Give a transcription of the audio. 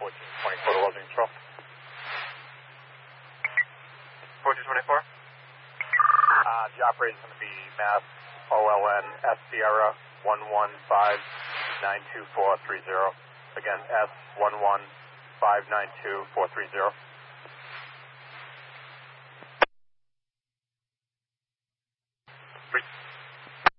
1424 to Welding Control. 1424? The operator is going to be Mass OLN S Sierra 11592 430. Again, S11592 430.